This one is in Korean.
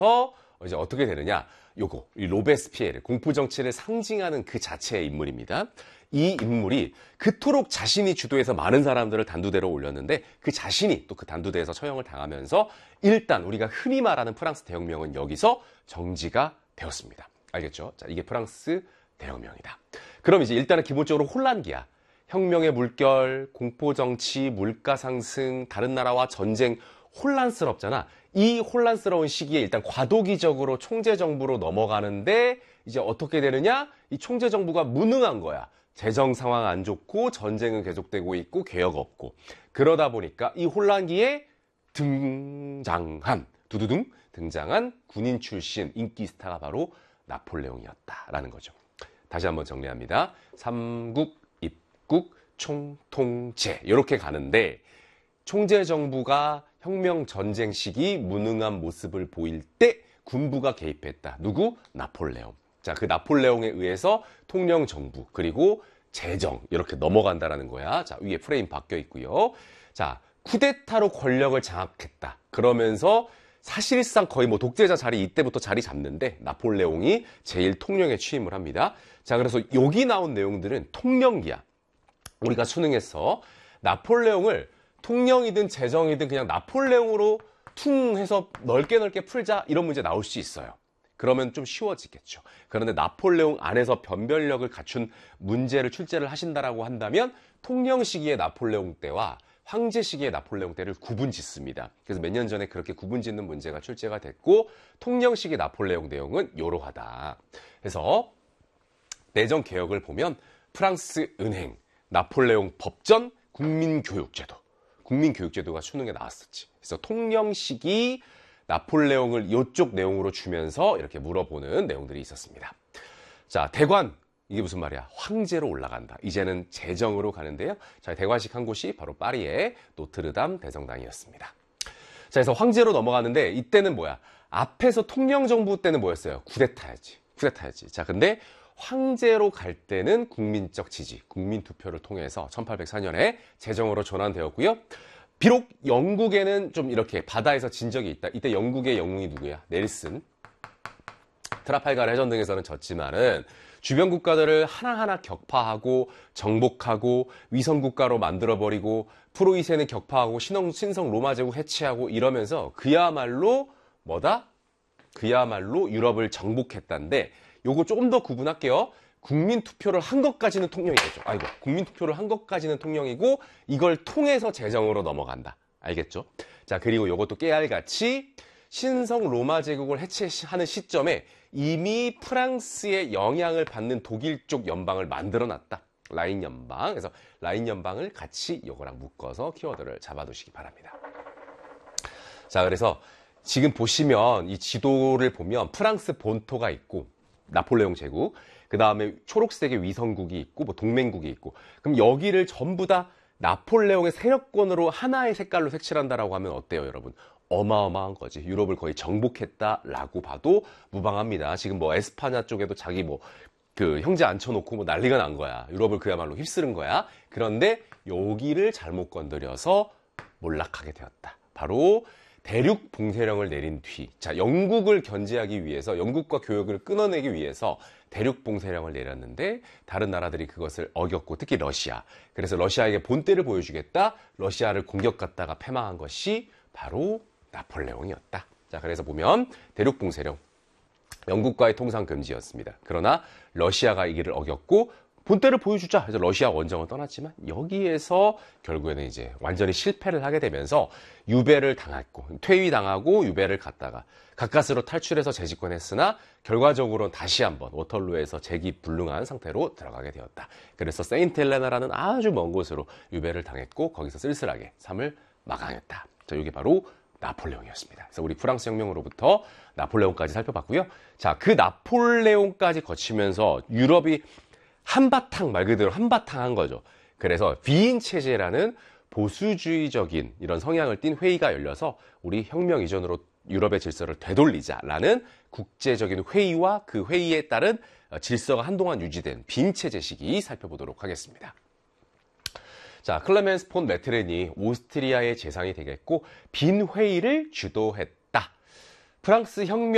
이제 어떻게 되느냐? 요거, 이 로베스피에르, 공포 정치를 상징하는 그 자체의 인물입니다. 이 인물이 그토록 자신이 주도해서 많은 사람들을 단두대로 올렸는데 그 자신이 또 그 단두대에서 처형을 당하면서 일단 우리가 흔히 말하는 프랑스 대혁명은 여기서 정지가 되었습니다. 알겠죠? 자, 이게 프랑스 대혁명이다. 그럼 이제 일단은 기본적으로 혼란기야. 혁명의 물결, 공포 정치, 물가 상승, 다른 나라와 전쟁, 혼란스럽잖아. 이 혼란스러운 시기에 일단 과도기적으로 총재정부로 넘어가는데 이제 어떻게 되느냐? 이 총재정부가 무능한 거야. 재정 상황 안 좋고 전쟁은 계속되고 있고 개혁 없고. 그러다 보니까 이 혼란기에 등장한 군인 출신 인기 스타가 바로 나폴레옹이었다라는 거죠. 다시 한번 정리합니다. 삼국, 입국, 총통제 이렇게 가는데 총재 정부가 혁명 전쟁 시기 무능한 모습을 보일 때 군부가 개입했다. 누구? 나폴레옹. 자, 그 나폴레옹에 의해서 통령 정부 그리고 재정 이렇게 넘어간다라는 거야. 자, 위에 프레임 바뀌어 있고요. 자, 쿠데타로 권력을 장악했다. 그러면서 사실상 거의 뭐 독재자 자리 이때부터 자리 잡는데 나폴레옹이 제1통령에 취임을 합니다. 자, 그래서 여기 나온 내용들은 통령기야. 우리가 수능에서 나폴레옹을 통령이든 재정이든 그냥 나폴레옹으로 퉁 해서 넓게 풀자 이런 문제 나올 수 있어요. 그러면 좀 쉬워지겠죠. 그런데 나폴레옹 안에서 변별력을 갖춘 문제를 출제를 하신다라고 한다면 통령 시기의 나폴레옹 때와 황제 시기의 나폴레옹 때를 구분짓습니다. 그래서 몇 년 전에 그렇게 구분짓는 문제가 출제가 됐고 통령 시기 나폴레옹 내용은 이러하다. 그래서 내정 개혁을 보면 프랑스 은행, 나폴레옹 법전, 국민교육제도가 수능에 나왔었지. 그래서 통령 시기 나폴레옹을 이쪽 내용으로 주면서 이렇게 물어보는 내용들이 있었습니다. 자, 대관. 이게 무슨 말이야? 황제로 올라간다. 이제는 재정으로 가는데요. 자, 대관식 한 곳이 바로 파리의 노트르담 대성당이었습니다. 자, 그래서 황제로 넘어가는데 이때는 뭐야? 앞에서 통령 정부 때는 뭐였어요? 쿠데타야지. 자, 근데 황제로 갈 때는 국민적 지지, 국민 투표를 통해서 1804년에 재정으로 전환되었고요. 비록 영국에는 좀 이렇게 바다에서 진 적이 있다. 이때 영국의 영웅이 누구야? 넬슨. 트라팔가르 해전 등에서는 졌지만은 주변 국가들을 하나하나 격파하고 정복하고 위성국가로 만들어버리고 프로이센을 격파하고 신성 로마 제국 해체하고 이러면서 그야말로 유럽을 정복했다는데 요거 조금 더 구분할게요. 국민투표를 한 것까지는 통령이겠죠. 국민투표를 한 것까지는 통령이고 이걸 통해서 재정으로 넘어간다. 알겠죠? 자, 그리고 요것도 깨알같이 신성 로마 제국을 해체하는 시점에 이미 프랑스의 영향을 받는 독일 쪽 연방을 만들어놨다. 라인 연방. 그래서 라인 연방을 같이 요거랑 묶어서 키워드를 잡아두시기 바랍니다. 자, 그래서 지금 보시면 이 지도를 보면 프랑스 본토가 있고 나폴레옹 제국, 그 다음에 초록색의 위성국이 있고 뭐 동맹국이 있고, 그럼 여기를 전부 다 나폴레옹의 세력권으로 하나의 색깔로 색칠한다라고 하면 어때요, 여러분? 어마어마한 거지. 유럽을 거의 정복했다라고 봐도 무방합니다. 지금 뭐 에스파냐 쪽에도 자기 뭐 그 형제 앉혀놓고 뭐 난리가 난 거야. 유럽을 그야말로 휩쓰는 거야. 그런데 여기를 잘못 건드려서 몰락하게 되었다. 바로 대륙 봉쇄령을 내린 뒤, 자, 영국을 견제하기 위해서, 영국과 교역을 끊어내기 위해서 대륙 봉쇄령을 내렸는데 다른 나라들이 그것을 어겼고, 특히 러시아. 그래서 러시아에게 본때를 보여주겠다. 러시아를 공격갔다가 패망한 것이 바로 나폴레옹이었다. 자, 그래서 보면 대륙 봉쇄령, 영국과의 통상 금지였습니다. 그러나 러시아가 이 길을 어겼고 본때를 보여주자. 그래서 러시아 원정을 떠났지만 여기에서 결국에는 이제 완전히 실패를 하게 되면서 유배를 당했고, 퇴위당하고 유배를 갔다가 가까스로 탈출해서 재집권했으나 결과적으로는 다시 한번 워털루에서 재기불능한 상태로 들어가게 되었다. 그래서 세인트 헬레나라는 아주 먼 곳으로 유배를 당했고 거기서 쓸쓸하게 삶을 마감했다. 자, 이게 바로 나폴레옹이었습니다. 그래서 우리 프랑스 혁명으로부터 나폴레옹까지 살펴봤고요. 자, 그 나폴레옹까지 거치면서 유럽이 한바탕, 말 그대로 한바탕 한 거죠. 그래서 비인 체제라는 보수주의적인 이런 성향을 띤 회의가 열려서 우리 혁명 이전으로 유럽의 질서를 되돌리자라는 국제적인 회의와 그 회의에 따른 질서가 한동안 유지된 빈 체제 시기 살펴보도록 하겠습니다. 자, 클레멘스 폰 메트렌이 오스트리아의 재상이 되겠고 빈 회의를 주도했다. 프랑스 혁명